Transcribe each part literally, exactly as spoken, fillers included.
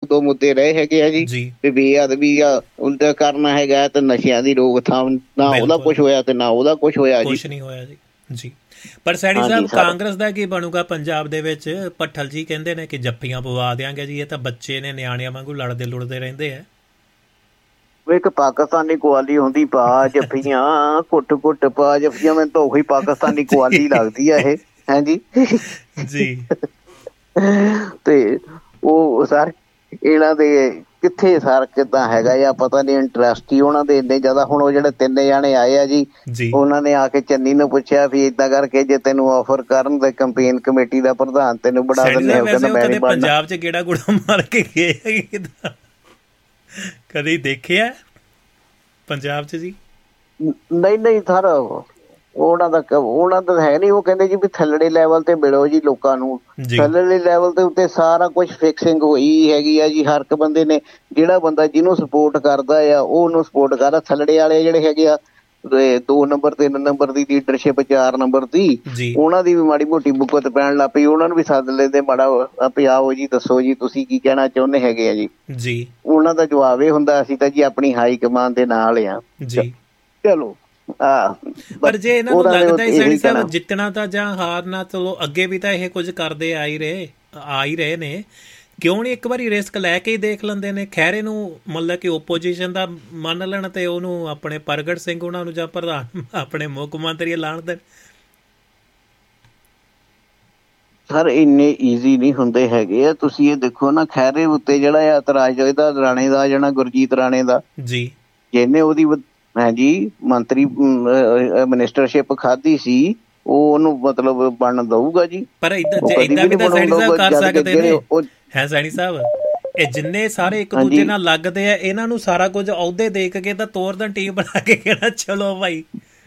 ਦੋ ਮੁੱਦੇ ਰਹੇ ਹੈਗੇ ਆ ਜੀ, ਵੀ ਬੇਅਦਬੀ ਆ ਉਹਦਾ ਕਰਨਾ ਹੈਗਾ ਤੇ ਨਸ਼ਿਆਂ ਦੀ ਰੋਕਥਾਮ, ਨਾ ਉਹਦਾ ਕੁਛ ਹੋਇਆ ਤੇ ਨਾ ਉਹਦਾ ਕੁਛ ਹੋਇਆ ਜੀ, ਕੁਛ ਨਹੀਂ ਹੋਇਆ ਜੀ। ਜੀ ਪਰ ਸੈਣੀ ਸਾਹਿਬ ਕਾਂਗਰਸ ਦਾ ਕੀ ਬਣੂਗਾ ਪੰਜਾਬ ਦੇ ਵਿੱਚ? ਭੱਠਲ ਜੀ ਕਹਿੰਦੇ ਨੇ ਕਿ ਜੱਫੀਆਂ ਪਵਾ ਦਿਆਂਗੇ ਜੀ, ਇਹ ਤਾਂ ਬੱਚੇ ਨੇ, ਨਿਆਣਿਆਂ ਵਾਂਗੂ ਲੜਦੇ ਲੁੜਦੇ ਰਹਿੰਦੇ ਆ। ਇੱਕ ਪਾਕਿਸਤਾਨੀ ਕੁਆਲੀ ਹੁੰਦੀ, ਪਾ ਜੱਫੀਆਂ, ਘੁੱਟ ਘੁੱਟ ਪਾ ਜੱਫੀਆਂ, ਮੈਨੂੰ ਤਾਂ ਉਹੀ ਪਾਕਿਸਤਾਨੀ ਕੁਆਲੀ ਲੱਗਦੀ ਆ ਇਹ। ਹਾਂਜੀ ਜੀ। ਤੇ ਉਹ ਸਰ ਇਹਨਾਂ ਦੇ ਕਿੱਥੇ ਸਰ ਕਿੱਦਾਂ ਹੈਗਾ ਜਾਂ ਪਤਾ ਨੀ, ਇੰਟਰਸਟ ਹੀ ਉਹਨਾਂ ਦੇ ਇੰਨੇ ਜ਼ਿਆਦਾ। ਹੁਣ ਉਹ ਜਿਹੜੇ ਤਿੰਨ ਜਾਣੇ ਆਏ ਆ ਜੀ, ਉਹਨਾਂ ਨੇ ਆ ਕੇ ਚੰਨੀ ਨੂੰ ਪੁੱਛਿਆ ਵੀ ਏਦਾਂ ਕਰਕੇ ਜੇ ਤੈਨੂੰ ਆਫਰ ਕਰਨ ਤੇ ਕੰਪੇਨ ਕਮੇਟੀ ਦਾ ਪ੍ਰਧਾਨ ਤੈਨੂੰ ਬਣਾ ਦਿੰਦੇ ਆ, ਕਹਿੰਦਾ ਮੈਂ ਨਹੀਂ ਬਣਨਾ। ਪੰਜਾਬ ਚ ਗੇੜਾ ਗੂੜਾ ਮਾਰ ਕੇ ਗਏ ਹੈਗੇ, ਕਦੇ ਦੇਖਿਆ ਪੰਜਾਬ ਚ ਜੀ? ਨਹੀਂ ਨਹੀਂ ਸਰ, ਉਹਨਾਂ ਦਾ ਉਹਨਾਂ ਦਾ ਹੈ ਨੀ। ਉਹ ਕਹਿੰਦੇ ਜੀ ਵੀ ਥੱਲੜੇ ਲੈਵਲ ਤੇ ਮਿਲੋ ਜੀ ਲੋਕਾਂ ਨੂੰ, ਥੱਲੜੇ ਲੈਵਲ ਦੇ ਉੱਤੇ ਸਾਰਾ ਕੁਛ ਫਿਕਸਿੰਗ ਹੋਈ ਹੈਗੀ ਆ ਜੀ। ਹਰ ਇੱਕ ਬੰਦੇ ਨੇ, ਜਿਹੜਾ ਬੰਦਾ ਜਿਹਨੂੰ ਸਪੋਰਟ ਕਰਦਾ ਆ ਉਹ ਉਹਨੂੰ ਸਪੋਰਟ ਕਰਦਾ। ਥੱਲੜੇ ਵਾਲੇ ਜਿਹੜੇ ਹੈਗੇ ਆ, ਦੋ ਨੰਬਰ ਤਿੰਨ ਨੰਬਰ ਦੀ ਲੀਡਰਸ਼ਿਪ, ਚਾਰ ਨੰਬਰ ਦੀ, ਉਹਨਾਂ ਦੀ ਵੀ ਮਾੜੀ ਮੋਟੀ ਬੁੱਕਤ ਪੈਣ ਲੱਗ ਪਈ। ਉਹਨਾਂ ਨੂੰ ਵੀ ਸੱਦ ਲੈਂਦੇ, ਮਾੜਾ ਵੀ ਆਓ ਜੀ, ਦੱਸੋ ਜੀ ਤੁਸੀਂ ਕੀ ਕਹਿਣਾ ਚਾਹੁੰਦੇ ਹੈਗੇ ਆ ਜੀ। ਜੀ ਉਹਨਾਂ ਦਾ ਜਵਾਬ ਇਹ ਹੁੰਦਾ, ਅਸੀਂ ਤਾਂ ਜੀ ਆਪਣੀ ਹਾਈ ਕਮਾਨ ਦੇ ਨਾਲ ਆ ਜੀ। ਚਲੋ ਪਰ ਜੇ ਇਹਨਾਂ ਨੂੰ ਲੱਗਦਾ ਹੀ ਸੈਣੀ ਸਾਹਿਬ ਜਿੱਤਣਾ ਤਾਂ ਜਾਂ ਹਾਰਨਾ, ਚਲੋ ਅੱਗੇ ਵੀ ਤਾਂ ਇਹ ਕੁਝ ਕਰਦੇ ਆ ਹੀ ਰਹੇ ਆ ਹੀ ਰਹੇ ਨੇ, ਕਿਉਂ ਨਹੀਂ ਇੱਕ ਵਾਰੀ ਰਿਸਕ ਲੈ ਕੇ ਹੀ ਦੇਖ ਲੈਂਦੇ ਨੇ? ਖੈਰੇ ਨੂੰ ਮਤਲਬ ਕਿ ਓਪੋਜੀਸ਼ਨ ਦਾ ਮੰਨ ਲੈਣ ਤੇ ਉਹਨੂੰ ਆਪਣੇ ਪ੍ਰਗਟ ਸਿੰਘ ਉਹਨਾਂ ਨੂੰ ਜਾਂ ਪ੍ਰਧਾਨ ਆਪਣੇ ਮੁੱਖ ਮੰਤਰੀ ਐਲਾਨ ਦੇਣ। ਸਰ ਇੰਨੇ ਈਜ਼ੀ ਨਹੀਂ ਹੁੰਦੇ ਹੈਗੇ ਆ। ਤੁਸੀਂ ਇਹ ਦੇਖੋ ਨਾ, ਖੈਰੇ ਉੱਤੇ ਜਿਹੜਾ ਆ ਇਤਰਾਜ਼ ਇਹਦਾ ਰਾਣੇ ਦਾ, ਜਿਹੜਾ ਗੁਰਜੀਤ ਰਾਣੇ ਦਾ ਜੀ, ਜਿਹਨੇ ਉਹਦੀ ਹਾਂਜੀ ਮੰਤਰੀ ਮਿਨਿਸਟਰਸ਼ਿਪ ਖਾਧੀ ਸੀ, ਉਹ ਉਹਨੂੰ ਮਤਲਬ ਬਣਨ ਦਊਗਾ ਜੀ? ਪਰ ਏਦਾਂ ਏਦਾਂ ਵੀ ਤਾਂ ਸੈਣੀ ਸਾਹਿਬ ਕਰ ਸਕਦੇ ਨੇ ਹੈ ਸੈਣੀ ਸਾਹਿਬ। ਇਹ ਜਿੰਨੇ ਸਾਰੇ ਇੱਕ ਦੂਜੇ ਨਾਲ ਲੱਗਦੇ ਆ, ਇਹਨਾਂ ਨੂੰ ਸਾਰਾ ਕੁਝ ਅਹੁਦੇ ਦੇਖ ਕੇ ਤਾਂ ਤੋਰ ਦਾ ਟੀਮ ਬਣਾ ਕੇ ਕਹਿਣਾ ਚਲੋ ਭਾਈ।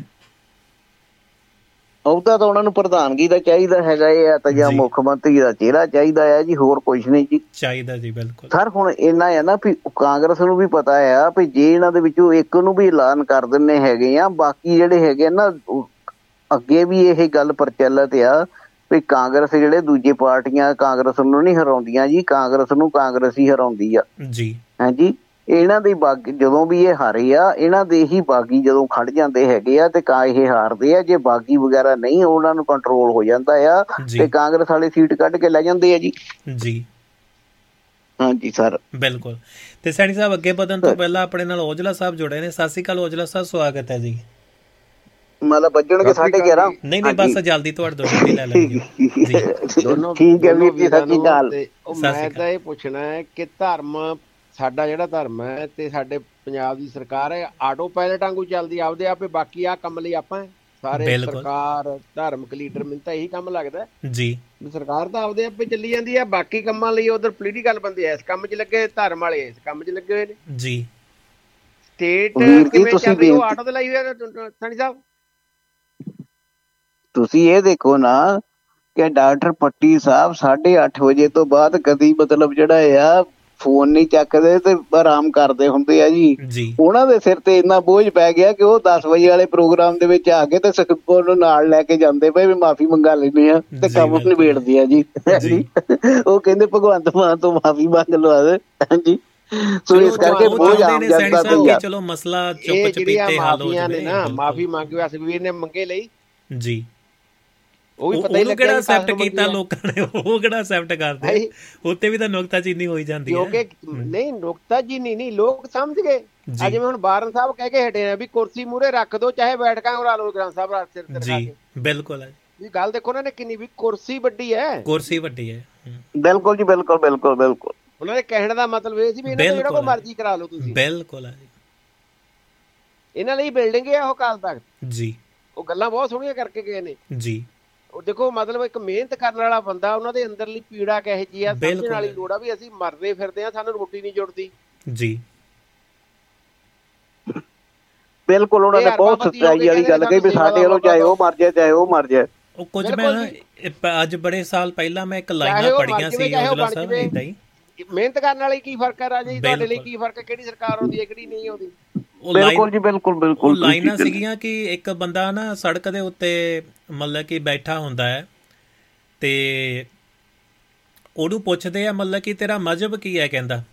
ਅਹੁਦਾ ਤਾਂ ਉਹਨਾਂ ਨੂੰ ਪ੍ਰਧਾਨਗੀ ਦਾ ਚਾਹੀਦਾ ਹੈਗਾ ਆ, ਤਾਂ ਜਾਂ ਮੁੱਖ ਮੰਤਰੀ ਦਾ ਚਿਹਰਾ ਚਾਹੀਦਾ ਆ ਜੀ, ਹੋਰ ਕੁਛ ਨਹੀਂ ਜੀ ਚਾਹੀਦਾ ਜੀ। ਬਿਲਕੁਲ ਸਰ, ਹੁਣ ਇੰਨਾ ਆ ਨਾ ਵੀ ਕਾਂਗਰਸ ਨੂੰ ਵੀ ਪਤਾ ਆ ਵੀ ਜੇ ਇਹਨਾਂ ਦੇ ਵਿੱਚੋਂ ਇੱਕ ਨੂੰ ਵੀ ਐਲਾਨ ਕਰ ਦਿੰਦੇ ਹੈਗੇ ਆ, ਬਾਕੀ ਜਿਹੜੇ ਹੈਗੇ ਨਾ, ਅੱਗੇ ਵੀ ਇਹ ਗੱਲ ਪ੍ਰਚਲਿਤ ਆ ਵੀ ਕਾਂਗਰਸ ਜਿਹੜੇ ਦੂਜੇ ਪਾਰਟੀਆਂ ਕਾਂਗਰਸ ਨੂੰ ਨਹੀਂ ਹਰਾਉਂਦੀਆਂ ਜੀ, ਕਾਂਗਰਸ ਨੂੰ ਕਾਂਗਰਸ ਹੀ ਹਰਾਉਂਦੀ ਆ ਜੀ। ਹਾਂਜੀ, ਇਹਨਾਂ ਦੀ ਬਾਗੀ ਜਦੋਂ ਵੀ ਇਹ ਹਾਰੇ ਆ, ਇਹਨਾਂ ਦੇ ਹੀ ਬਾਗੀ ਜਦੋਂ ਖੜ ਜਾਂਦੇ ਹੈਗੇ ਆ ਤੇ ਕਾ ਇਹ ਹਾਰਦੇ ਆ। ਜੇ ਬਾਗੀ ਵਗੈਰਾ ਨਹੀਂ ਉਹਨਾਂ ਨੂੰ ਕੰਟਰੋਲ ਹੋ ਜਾਂਦਾ ਆ ਤੇ ਕਾਂਗਰਸ ਵਾਲੇ ਸੀਟ ਕੱਢ ਕੇ ਲੈ ਜਾਂਦੇ ਆ ਜੀ। ਜੀ ਹਾਂਜੀ ਸਰ, ਬਿਲਕੁਲ। ਤੇ ਸੈਣੀ ਸਾਹਿਬ ਅੱਗੇ ਵਧਣ ਤੋਂ ਪਹਿਲਾਂ ਆਪਣੇ ਨਾਲ ਔਜਲਾ ਸਾਹਿਬ ਜੁੜੇ ਨੇ। ਸਤਿ ਸ਼੍ਰੀ ਅਕਾਲ ਔਜਲਾ ਸਾਹਿਬ, ਸਵਾਗਤ ਹੈ ਜੀ। ਮਤਲਬ ਵੱਜਣਗੇ ਸਾਢੇ ਗਿਆਰਾਂ? ਨਹੀਂ ਨਹੀਂ, ਬਸ ਜਲਦੀ ਤੁਹਾਡੇ ਤੋਂ ਛੁੱਟੀ ਲੈ ਲੈਣੀ ਜੀ। ਠੀਕ ਹੈ ਵੀਰ ਜੀ, ਸਤਿ ਸ਼੍ਰੀ ਅਕਾਲ। ਮੈਂ ਤਾਂ ਇਹ ਪੁੱਛਣਾ ਹੈ ਕਿ ਧਰਮ, ਸਾਡਾ ਜਿਹੜਾ ਧਰਮ ਹੈ ਤੇ ਸਾਡੇ ਪੰਜਾਬ ਦੀ ਸਰਕਾਰ ਹੈ, ਆਟੋ ਪਾਇਲਟ ਵਾਂਗੂ ਚੱਲਦੀ ਆਪਦੇ ਆਪੇ, ਬਾਕੀ ਆਹ ਕੰਮ ਲਈ ਆਪਾਂ ਸਾਰੇ ਸਰਕਾਰ ਧਾਰਮਿਕ ਲੀਡਰ, ਮੈਨੂੰ ਤਾਂ ਇਹੀ ਕੰਮ ਲੱਗਦਾ ਜੀ। ਸਰਕਾਰ ਤਾਂ ਆਪਦੇ ਆਪੇ ਚੱਲੀ ਜਾਂਦੀ ਹੈ, ਬਾਕੀ ਕੰਮਾਂ ਲਈ ਉਧਰ ਪੋਲੀਟੀਕਲ ਬੰਦੇ ਇਸ ਕੰਮ 'ਚ ਲੱਗੇ, ਧਰਮ ਵਾਲੇ ਇਸ ਕੰਮ 'ਚ ਲੱਗੇ ਹੋਏ ਨੇ ਜੀ। ਸਟੇਟ ਕਿਵੇਂ ਚੱਲ ਰਹੀ ਉਹ ਆਟੋ ਤੇ ਲਾਈ ਹੋਇਆ ਸੈਣੀ ਸਾਹਿਬ? ਤੁਸੀਂ ਇਹ ਦੇਖੋ ਨਾ ਕਿ ਡਾਕਟਰ ਪੱਟੀ ਸਾਹਿਬ ਸਾਢੇ ਅੱਠ ਵਜੇ ਤੋਂ ਬਾਅਦ ਕਦੀ ਮਤਲਬ ਜਿਹੜਾ ਆ ਫੋਨ ਨਹੀਂ ਚੱਕਦੇ ਤੇ ਆਰਾਮ ਕਰਦੇ ਹੁੰਦੇ ਆ ਜੀ। ਉਹਨਾਂ ਦੇ ਸਿਰ ਤੇ ਇੰਨਾ ਬੋਝ ਪੈ ਗਿਆ ਕਿ ਉਹ ਦਸ ਵਜੇ ਵਾਲੇ ਪ੍ਰੋਗਰਾਮ ਦੇ ਵਿੱਚ ਆ ਕੇ ਤੇ ਸੁਖਬੀਰ ਨੂੰ ਨਾਲ ਲੈ ਕੇ ਜਾਂਦੇ ਪਏ ਵੀ ਮਾਫ਼ੀ ਮੰਗਾ ਲੈਂਦੇ ਆ ਤੇ ਕੰਮ ਨਿਬੇੜਦੇ ਆ ਜੀ। ਉਹ ਕਹਿੰਦੇ ਭਗਵੰਤ ਮਾਨ ਤੋਂ ਮਾਫ਼ੀ ਮੰਗ ਲਵਾ ਦੇ। ਹਾਂਜੀ, ਸੋ ਇਸ ਕਰਕੇ ਬੋਝ ਆਮ ਜਨਤਾ ਤੇ ਆ। ਚਲੋ ਮਸਲਾ ਚੁੱਪ ਚਪੀਤੇ ਹੱਲ ਹੋ ਜਾਵੇ ਨਾ। ਮਾਫ਼ੀ ਮੰਗਿਆ ਸੁਖਬੀਰ ਨੇ ਮੰਗੇ ਲਈ ਜੀ, ਉਹ ਵੀ ਪਤਾ ਹੀ ਲੱਗਿਆ ਕਿਹੜਾ ਐਕਸੈਪਟ ਕੀਤਾ ਲੋਕਾਂ ਨੇ, ਉਹ ਕਿਹੜਾ ਐਕਸੈਪਟ ਕਰਦੇ, ਉੱਤੇ ਵੀ ਤਾਂ ਨੁਕਤਾਚੀਨੀ ਹੋਈ ਜਾਂਦੀ ਹੈ। ਨਹੀਂ ਨੁਕਤਾਚੀਨੀ ਨਹੀਂ, ਲੋਕ ਸਮਝ ਗਏ। ਜਿਵੇਂ ਹੁਣ ਬਾਰਨ ਸਾਹਿਬ ਕਹਿ ਕੇ ਹਟੇ ਆ ਵੀ ਕੁਰਸੀ ਮੂਹਰੇ ਰੱਖ ਦੋ, ਚਾਹੇ ਬੈਠਕਾਂ ਉਰਾ ਲਓ ਗ੍ਰੰਥ ਸਾਹਿਬ ਸਿਰ ਤੇ ਰਖਾ ਕੇ। ਬਿਲਕੁਲ ਜੀ, ਗੱਲ ਦੇਖੋ ਉਹਨਾਂ ਨੇ ਕਿੰਨੀ ਵੀ ਕੁਰਸੀ ਵੱਡੀ ਹੈ, ਕੁਰਸੀ ਵੱਡੀ ਹੈ। ਬਿਲਕੁਲ ਜੀ, ਬਿਲਕੁਲ ਬਿਲਕੁਲ ਬਿਲਕੁਲ। ਉਹਨਾਂ ਦੇ ਕਹਿਣ ਦਾ ਮਤਲਬ ਇਹ ਸੀ ਵੀ ਇਹਨਾਂ ਤੋਂ ਜਿਹੜਾ ਕੋਈ ਮਰਜ਼ੀ ਕਰਾ ਲਓ ਤੁਸੀਂ। ਬਿਲਕੁਲ ਇਹਨਾਂ ਲਈ ਬਿਲਡਿੰਗ ਹੈ ਉਹ ਅਕਾਲ ਤਖ਼ਤ ਜੀ। ਉਹ ਗੱਲਾਂ ਬਹੁਤ ਸੋਹਣੀਆਂ ਕਰਕੇ ਗਏ ਨੇ ਜੀ। ਉਹ ਦੇਖੋ ਮਤਲਬ ਇੱਕ ਮਿਹਨਤ ਕਰਨ ਵਾਲਾ ਬੰਦਾ, ਉਹਨਾਂ ਦੇ ਅੰਦਰਲੀ ਪੀੜਾ ਕਿਹੋ ਜਿਹੀ ਆ, ਸਮਝਣ ਵਾਲੀ ਲੋੜ ਆ ਵੀ ਅਸੀਂ ਮਰਦੇ ਫਿਰਦੇ ਆ, ਸਾਨੂੰ ਰੋਟੀ ਨਹੀਂ ਜੁੜਦੀ ਜੀ। ਬਿਲਕੁਲ, ਉਹਨਾਂ ਨੇ ਬਹੁਤ ਸੱਚਾਈ ਵਾਲੀ ਗੱਲ ਕਹੀ ਵੀ ਸਾਡੇ ਵੱਲੋਂ ਚਾਹੇ ਉਹ ਮਰ ਜਾਏ ਚਾਹੇ ਉਹ ਮਰ ਜਾਏ। ਉਹ ਕੁਝ ਮੈਂ ਅੱਜ ਬੜੇ ਸਾਲ ਪਹਿਲਾਂ ਮੈਂ ਇੱਕ ਲਾਈਨਾਂ ਪੜ੍ਹੀਆਂ ਸੀ ਔਜਲਾ ਸਾਹਿਬ, ਏਦਾਂ ਹੀ ਮਿਹਨਤ ਕਰਨ ਵਾਲੀ ਕੀ ਫਰਕ ਹੈ ਰਾਜੇ, ਤੁਹਾਡੇ ਲਈ ਕੀ ਫਰਕ ਹੈ, ਕਿਹੜੀ ਸਰਕਾਰ ਆਉਂਦੀ ਹੈ ਕਿਹੜੀ ਨਹੀਂ ਆਉਂਦੀ। ਬਿਲਕੁਲ ਜੀ, ਬਿਲਕੁਲ ਬਿਲਕੁਲ। ਉਹ ਲਾਈਨਾਂ ਸੀਗੀਆਂ ਕਿ ਇੱਕ ਬੰਦਾ ਨਾ ਸੜਕ ਦੇ ਉੱਤੇ ਮਤਲਬ ਕਿ ਬੈਠਾ ਹੁੰਦਾ ਹੈ ਤੇ ਉਹਨੂੰ ਪੁੱਛਦੇ ਆ ਮਤਲਬ ਕਿ ਤੇਰਾ ਮਜ਼ਹਬ ਕੀ ਹੈ, ਕਹਿੰਦਾ